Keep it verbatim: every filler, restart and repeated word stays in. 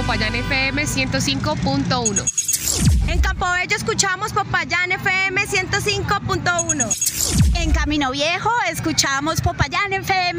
Popayán F M ciento cinco punto uno. En Campobello escuchamos Popayán F M ciento cinco punto uno. En Camino Viejo escuchamos Popayán F M